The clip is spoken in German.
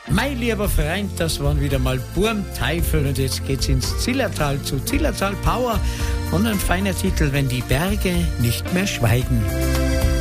Mein lieber Freund, das waren wieder mal Burmteufel und jetzt geht's ins Zillertal zu Zillertal Power und ein feiner Titel, wenn die Berge nicht mehr schweigen.